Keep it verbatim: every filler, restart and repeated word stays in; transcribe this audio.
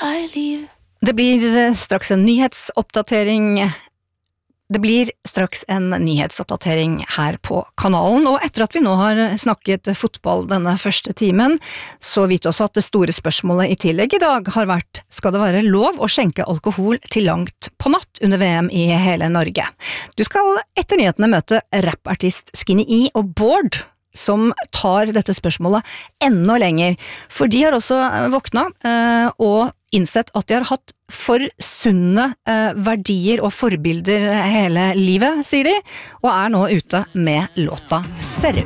I leave. Det blir straks en nyhetsoppdatering. Det blir straks en nyhetsoppdatering her på kanalen, og etter at vi nå har snakket fotball denne første timen, så vet vi også at det store spørsmålet i tillegg i dag har vært, skal det være lov å skjenke alkohol til langt på natt under V M i hele Norge? Du skal etter nyhetene møte rappartist Skinny E og Bård, som tar dette spørsmålet enda lenger, for de har også våkna eh, og innsett at de har hatt for sunne eh, verdier og forbilder hele livet, sier de, og er nå ute med låta Ser du.